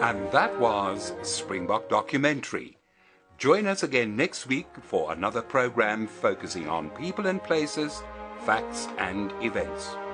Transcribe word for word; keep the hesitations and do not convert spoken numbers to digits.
And that was Springbok Documentary. Join us again next week for another program focusing on people and places, facts and events.